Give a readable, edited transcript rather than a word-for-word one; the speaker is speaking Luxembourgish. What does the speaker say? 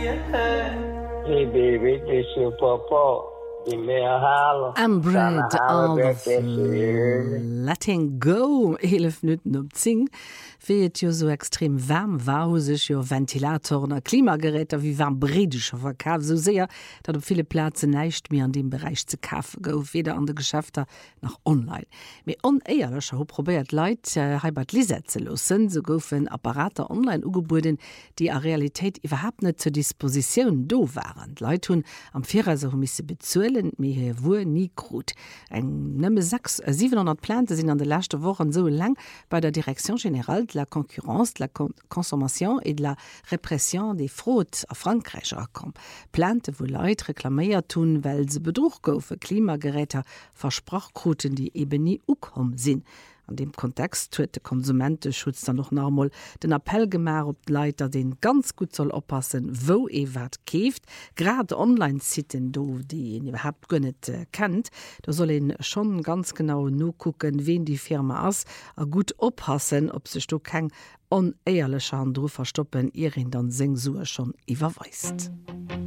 Hey baby, this your papa. I'm bread of letting go 11 Minuten um 10 fehlt jo so extrem warm war sich jo Ventilatoren Klimageräte wie warm bredischer verkauf so sehr dat op viele Plätze neicht mir an dem Bereich zu kaufen gouf weder an de Geschäfter nach online mir oneierlicher ho probiert Leiit halbert Lisäze losen so goufen Apparater online ugeboden die a Realität überhaupt net zur Disposition do waren Leiit hun am Vierer so misse bezuelen mir wo nie gut. Eng nëmme 700 Plante sind an de letzte Wochen so lang bei der Direction Générale de la Concurrence, de la Consommation et de la Répression des Fraudes a Frankreich akom. Plante, wo Leute reklaméiert tun, weil se Betrug goufe Klimageräte versprochkruten, die eben nie ukom sinn. An dem Kontext huet de Konsumentenschutz dann noch normal den Appell gemar op Leiter den ganz gut soll oppassen, wo wat keft, grad Online-Siten do, die überhaupt gönnet kennt, da soll ihn schon ganz genau no gucken, wen die Firma ass, a gut oppassen, ob sech do kein oneierliche Handru verstoppen, ihr ihn dann Sengsur schon überweist.